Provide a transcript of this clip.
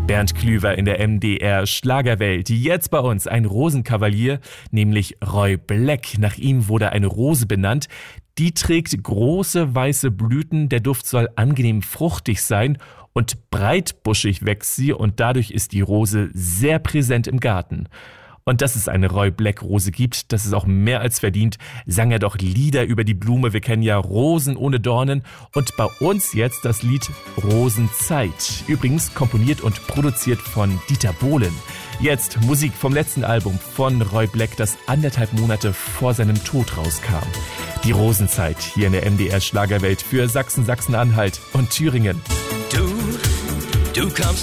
Bernd Klüver in der MDR Schlagerwelt. Jetzt bei uns ein Rosenkavalier, nämlich Roy Black. Nach ihm wurde eine Rose benannt. Die trägt große weiße Blüten. Der Duft soll angenehm fruchtig sein und breitbuschig wächst sie und dadurch ist die Rose sehr präsent im Garten. Und dass es eine Roy Black Rose gibt, das ist auch mehr als verdient. Sang er doch Lieder über die Blume. Wir kennen ja Rosen ohne Dornen. Und bei uns jetzt das Lied Rosenzeit. Übrigens komponiert und produziert von Dieter Bohlen. Jetzt Musik vom letzten Album von Roy Black, das 1,5 Monate vor seinem Tod rauskam. Die Rosenzeit hier in der MDR Schlagerwelt für Sachsen, Sachsen-Anhalt und Thüringen. Du kommst